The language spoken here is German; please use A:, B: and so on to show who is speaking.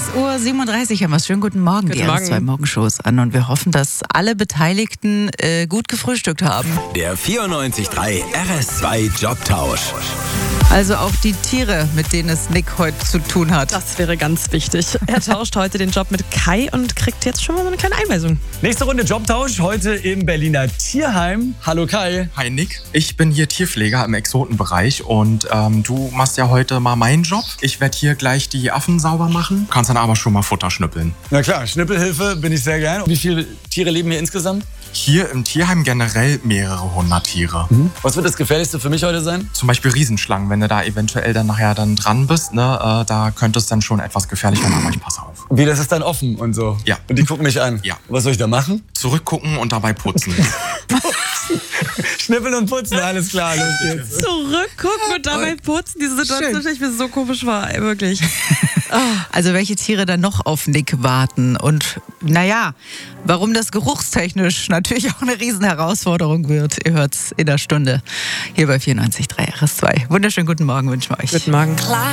A: 6:37 Uhr haben wir. Schönen guten Morgen.
B: Guten
A: Die RS2 Morgenshows an und wir hoffen, dass alle Beteiligten gut gefrühstückt haben.
C: Der 94.3 RS2 Jobtausch.
A: Also auch die Tiere, mit denen es Nick heute zu tun hat.
B: Das wäre ganz wichtig. Er tauscht heute den Job mit Kai und kriegt jetzt schon mal so eine kleine Einweisung.
D: Nächste Runde Jobtausch, heute im Berliner Tierheim. Hallo Kai.
E: Hi Nick, ich bin hier Tierpfleger im Exotenbereich und du machst ja heute mal meinen Job. Ich werde hier gleich die Affen sauber machen, kannst dann aber schon mal Futter schnippeln.
D: Na klar, Schnippelhilfe bin ich sehr gern. Wie viele Tiere leben hier insgesamt?
E: Hier im Tierheim generell mehrere hundert Tiere.
D: Was wird das Gefährlichste für mich heute sein?
E: Zum Beispiel Riesenschlangen, wenn du da eventuell dann nachher dran bist, ne, da könnte es dann schon etwas gefährlich werden, aber ich passe auf.
D: Wie, das ist dann offen und so?
E: Ja.
D: Und die gucken mich an?
E: Ja.
D: Was soll ich da machen?
E: Zurückgucken und dabei putzen.
D: Schnippeln und putzen, alles klar, los geht's.
B: Zurückgucken und dabei putzen. Diese Situation stelle ich mir so komisch vor, ey, wirklich.
A: Also welche Tiere dann noch auf Nick warten und naja, warum das geruchstechnisch natürlich auch eine Riesenherausforderung wird. Ihr hört's in der Stunde hier bei 94.3 RS2. Wunderschönen guten Morgen wünschen wir euch.
B: Guten Morgen.